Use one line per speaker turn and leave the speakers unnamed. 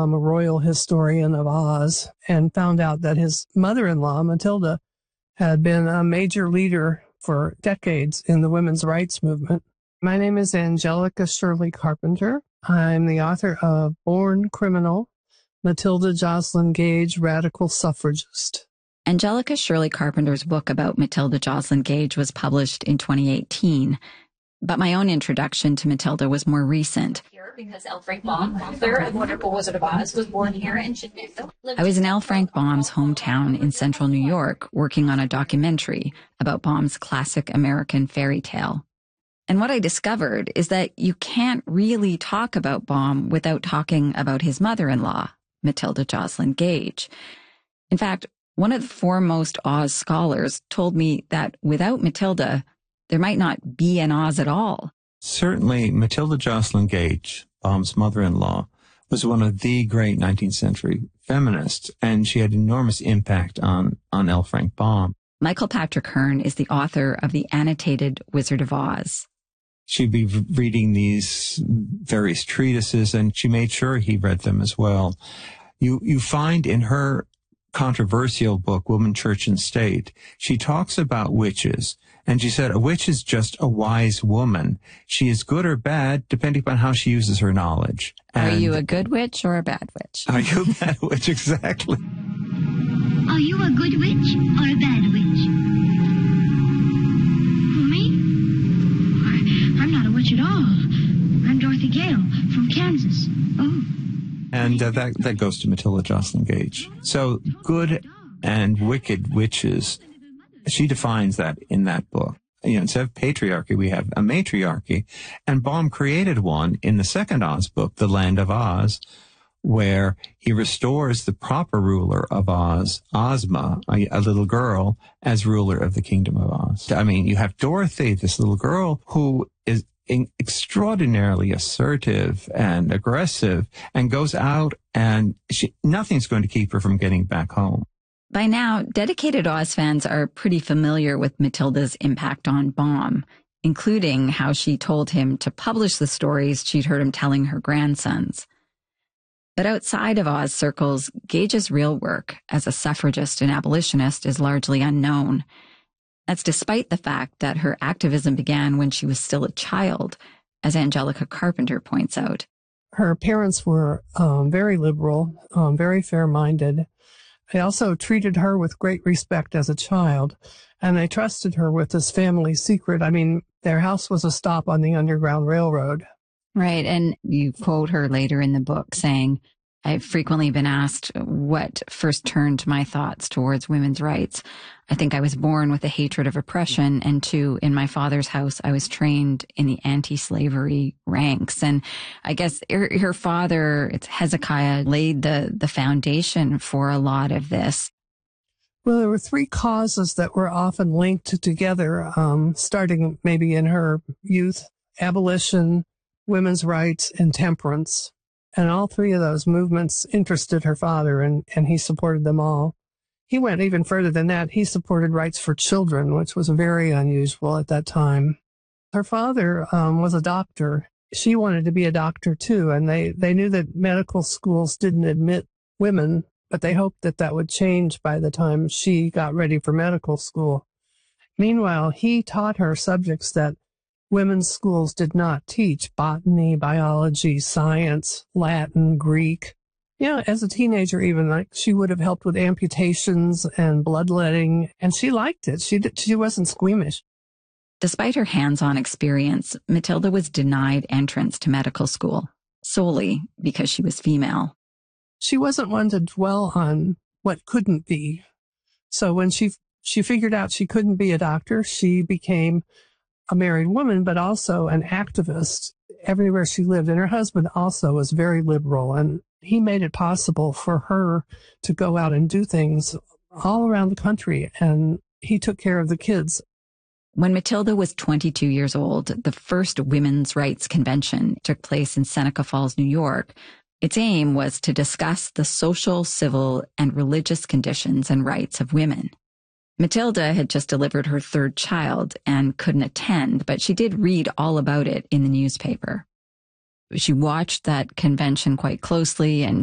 Baum, a royal historian of Oz, and found out that his mother-in-law, Matilda, had been a major leader for decades in the women's rights movement. My name is Angelica Shirley Carpenter. I'm the author of Born Criminal, Matilda Joslyn Gage, Radical Suffragist.
Angelica Shirley Carpenter's book about Matilda Joslyn Gage was published in 2018, but my own introduction to Matilda was more recent.
Because L. Frank Baum, author of Wonderful Wizard of Oz, was born here in Chicago.
I was in L. Frank Baum's hometown in central New York working on a documentary about Baum's classic American fairy tale. And what I discovered is that you can't really talk about Baum without talking about his mother-in-law, Matilda Joslyn Gage. In fact, one of the foremost Oz scholars told me that without Matilda, there might not be an Oz at all.
Certainly, Matilda Joslyn Gage, Baum's mother-in-law, was one of the great 19th century feminists, and she had enormous impact on L. Frank Baum.
Michael Patrick Hearn is the author of the annotated Wizard of Oz.
She'd be reading these various treatises, and she made sure he read them as well. You find in her controversial book, Woman, Church, and State, she talks about witches. And she said, a witch is just a wise woman. She is good or bad, depending upon how she uses her knowledge.
And are you a good witch or a bad witch?
Are you a bad witch? Exactly.
Are you a good witch or a bad witch? Who, me? I'm not a witch at all. I'm Dorothy Gale from Kansas. Oh.
And that goes to Matilda Joslyn Gage. So good and wicked witches, she defines that in that book. Instead of patriarchy, we have a matriarchy. And Baum created one in the second Oz book, The Land of Oz, where he restores the proper ruler of Oz, Ozma, a little girl, as ruler of the Kingdom of Oz. I mean, you have Dorothy, this little girl who is extraordinarily assertive and aggressive and goes out and nothing's going to keep her from getting back home.
By now, dedicated Oz fans are pretty familiar with Matilda's impact on Baum, including how she told him to publish the stories she'd heard him telling her grandsons. But outside of Oz circles, Gage's real work as a suffragist and abolitionist is largely unknown. That's despite the fact that her activism began when she was still a child, as Angelica Carpenter points out.
Her parents were very liberal, very fair-minded. They also treated her with great respect as a child, and they trusted her with this family secret. I mean, their house was a stop on the Underground Railroad.
Right, and you quote her later in the book saying, I've frequently been asked what first turned my thoughts towards women's rights. I think I was born with a hatred of oppression, and two, in my father's house, I was trained in the anti-slavery ranks. And I guess her father, it's Hezekiah, laid the foundation for a lot of this.
Well, there were three causes that were often linked together, starting maybe in her youth: abolition, women's rights, and temperance. And all three of those movements interested her father, and he supported them all. He went even further than that. He supported rights for children, which was very unusual at that time. Her father was a doctor. She wanted to be a doctor, too, and they knew that medical schools didn't admit women, but they hoped that would change by the time she got ready for medical school. Meanwhile, he taught her subjects that women's schools did not teach: botany, biology, science, Latin, Greek. As a teenager, even, she would have helped with amputations and bloodletting, and she liked it. She wasn't squeamish.
Despite her hands-on experience, Matilda was denied entrance to medical school, solely because she was female.
She wasn't one to dwell on what couldn't be. So when she figured out she couldn't be a doctor, she became a married woman, but also an activist everywhere she lived. And her husband also was very liberal, and he made it possible for her to go out and do things all around the country, and he took care of the kids.
When Matilda was 22 years old, the first women's rights convention took place in Seneca Falls, New York. Its aim was to discuss the social, civil, and religious conditions and rights of women. Matilda had just delivered her third child and couldn't attend, but she did read all about it in the newspaper. She watched that convention quite closely, and